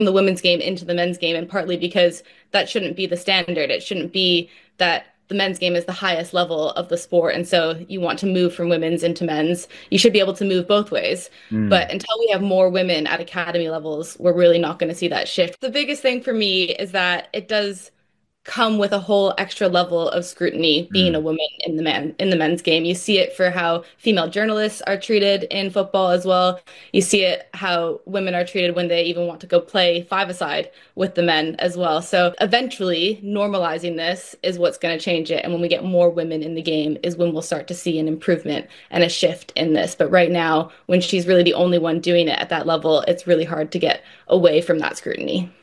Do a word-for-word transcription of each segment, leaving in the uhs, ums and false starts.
the women's game into the men's game, and partly because that shouldn't be the standard. It shouldn't be that the men's game is the highest level of the sport, and so you want to move from women's into men's. You should be able to move both ways. Mm. But until we have more women at academy levels, we're really not going to see that shift. The biggest thing for me is that it does come with a whole extra level of scrutiny being a Mm. woman in the man in the men's game. You see it for how female journalists are treated in football as well. You see it how women are treated when they even want to go play five-a-side with the men as well. So eventually normalizing this is what's going to change it. And when we get more women in the game is when we'll start to see an improvement and a shift in this. But right now, when she's really the only one doing it at that level, it's really hard to get away from that scrutiny.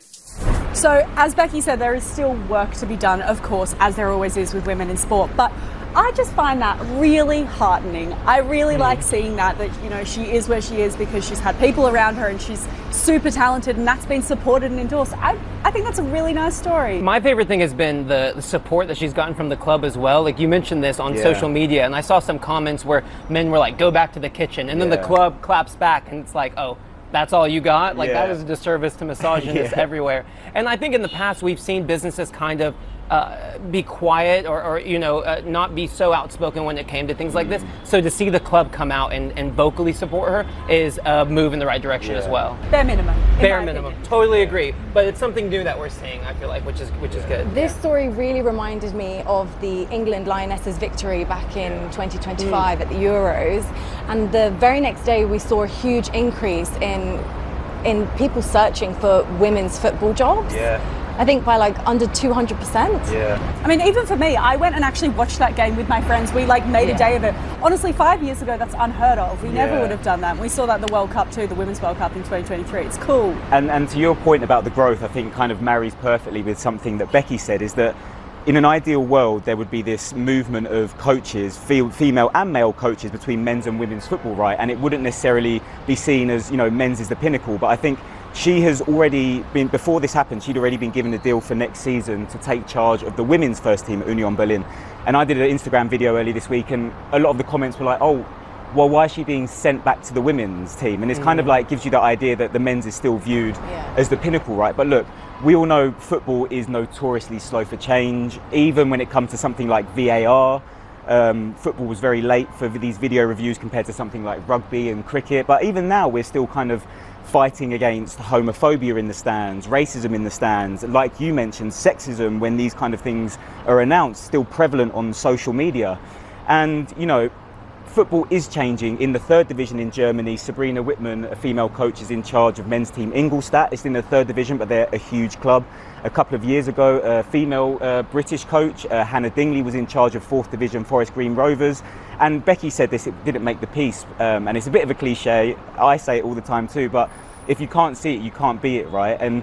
So, as Becky said, there is still work to be done, of course, as there always is with women in sport. But I just find that really heartening. I really mm. like seeing that, that, you know, she is where she is because she's had people around her and she's super talented, and that's been supported and endorsed. I, I think that's a really nice story. My favorite thing has been the, the support that she's gotten from the club as well. Like, you mentioned this on yeah. social media, and I saw some comments where men were like, go back to the kitchen. And then yeah. the club claps back, and it's like, oh, that's all you got? Like, yeah. that is a disservice to misogynists yeah. everywhere. And I think in the past we've seen businesses kind of uh, be quiet or, or you know, uh, not be so outspoken when it came to things like this. So to see the club come out and, and vocally support her is a move in the right direction yeah. as well. Bare minimum. Bare minimum. Opinion. Totally agree. But it's something new that we're seeing, I feel like, which is which is good. This story really reminded me of the England Lionesses victory back in twenty twenty-five mm. at the Euros. And the very next day we saw a huge increase in in people searching for women's football jobs. Yeah. I think by like under two hundred percent. Yeah. I mean, even for me, I went and actually watched that game with my friends. We like made yeah. a day of it. Honestly, five years ago, that's unheard of. We yeah. never would have done that. We saw that in the World Cup too, the Women's World Cup in twenty twenty-three. It's cool. And and to your point about the growth, I think kind of marries perfectly with something that Becky said, is that in an ideal world, there would be this movement of coaches, female and male coaches between men's and women's football, right? And it wouldn't necessarily be seen as, you know, men's is the pinnacle. But I think she has already been, before this happened, she'd already been given a deal for next season to take charge of the women's first team at Union Berlin. And I did an Instagram video early this week, and a lot of the comments were like, oh, well, why is she being sent back to the women's team? And it's mm. kind of like gives you that idea that the men's is still viewed yeah. as the pinnacle, right? But look, we all know football is notoriously slow for change. Even when it comes to something like V A R, um, football was very late for these video reviews compared to something like rugby and cricket. But even now, we're still kind of fighting against homophobia in the stands, racism in the stands, like you mentioned, sexism when these kind of things are announced, still prevalent on social media. And, you know, football is changing. In the third division in Germany, Sabrina Whitman, a female coach, is in charge of men's team Ingolstadt. It's in the third division, but they're a huge club. A couple of years ago, a female uh, British coach, uh, Hannah Dingley, was in charge of fourth division Forest Green Rovers. And Becky said this, it didn't make the piece. Um, and it's a bit of a cliche. I say it all the time too, but if you can't see it, you can't be it, right? And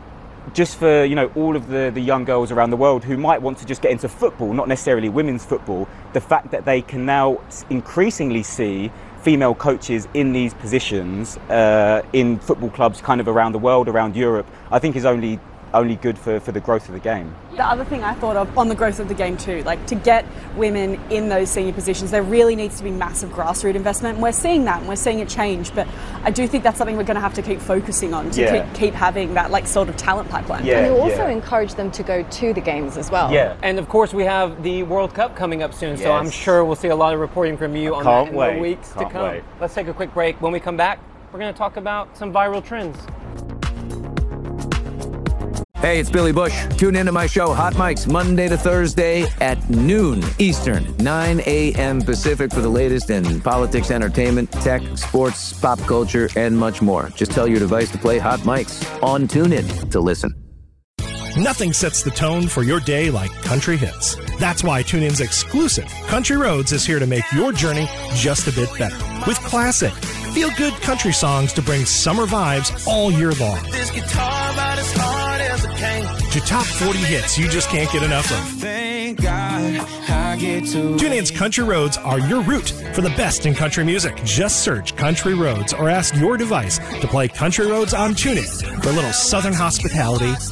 just for, you know, all of the, the young girls around the world who might want to just get into football, not necessarily women's football, the fact that they can now increasingly see female coaches in these positions uh, in football clubs kind of around the world, around Europe, I think is only only good for, for the growth of the game. The other thing I thought of on the growth of the game too, like to get women in those senior positions, there really needs to be massive grassroots investment. And we're seeing that and we're seeing it change, but I do think that's something we're going to have to keep focusing on to yeah. keep, keep having that like sort of talent pipeline. Yeah, and you also yeah. encourage them to go to the games as well. Yeah, and of course we have the World Cup coming up soon, yes. so I'm sure we'll see a lot of reporting from you on that in wait. the weeks Can't to come. Wait. Let's take a quick break. When we come back, we're going to talk about some viral trends. Hey, it's Billy Bush. Tune into my show, Hot Mics, Monday to Thursday at noon Eastern, nine a.m. Pacific for the latest in politics, entertainment, tech, sports, pop culture, and much more. Just tell your device to play Hot Mics on TuneIn to listen. Nothing sets the tone for your day like country hits. That's why TuneIn's exclusive Country Roads is here to make your journey just a bit better. With classic, feel-good country songs to bring summer vibes all year long. This guitar about as hard as it can. To top forty hits you just can't get enough of. Thank God I get to TuneIn's Country Roads are your route for the best in country music. Just search Country Roads or ask your device to play Country Roads on TuneIn for a little southern hospitality